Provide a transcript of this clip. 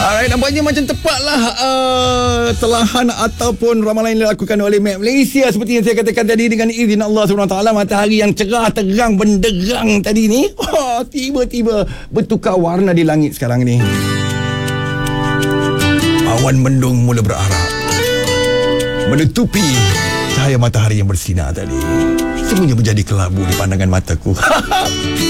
Alright, nampaknya macam tepatlah telahan ataupun ramalan yang dilakukan oleh Map Malaysia seperti yang saya katakan tadi, dengan izin Allah SWT, matahari yang cerah terang benderang tadi ni tiba-tiba bertukar warna di langit sekarang ni. Awan mendung mula berarak menutupi cahaya matahari yang bersinar tadi. Semuanya menjadi kelabu di pandangan mataku.